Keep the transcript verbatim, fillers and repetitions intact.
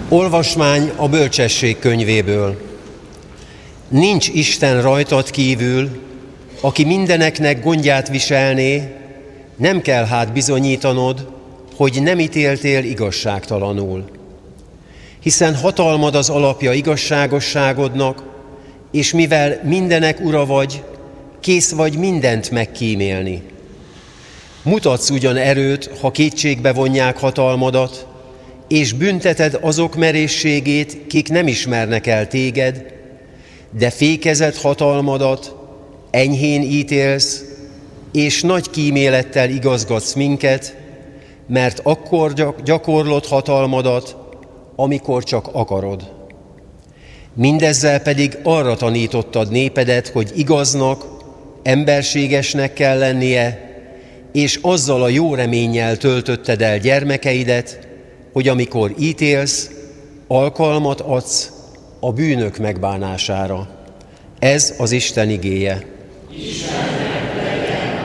Olvasmány a Bölcsesség könyvéből. Nincs Isten rajtad kívül, aki mindeneknek gondját viselné, nem kell hát bizonyítanod, hogy nem ítéltél igazságtalanul. Hiszen hatalmad az alapja igazságosságodnak, és mivel mindenek ura vagy, kész vagy mindent megkímélni. Mutatsz ugyan erőt, ha kétségbe vonják hatalmadat, és bünteted azok merészségét, kik nem ismernek el téged, de fékezed hatalmadat, enyhén ítélsz, és nagy kímélettel igazgatsz minket, mert akkor gyakorlod hatalmadat, amikor csak akarod. Mindezzel pedig arra tanítottad népedet, hogy igaznak, emberségesnek kell lennie, és azzal a jó reménnyel töltötted el gyermekeidet, hogy amikor ítélsz, alkalmat adsz a bűnök megbánására. Ez az Isten igéje. Isten.